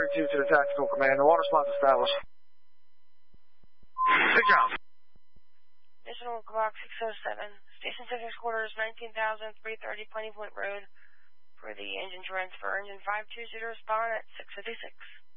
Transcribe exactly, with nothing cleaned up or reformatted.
thirty-two to the tactical command. The water spot's established. Good job. Additional clock six oh seven. Station six quarters, nineteen thousand three thirty Plenty Point Road for the engine transfer. Engine five two zero spawn at six fifty-six.